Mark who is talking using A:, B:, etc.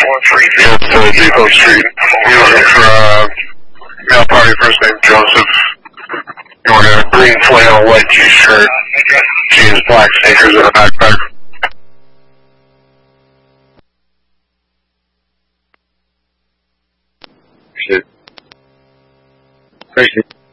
A: It's Depot Street. You're looking for male party, first name Joseph. You want a green flannel, white t-shirt, jeans, black sneakers, and a backpack.
B: Shit. Crazy.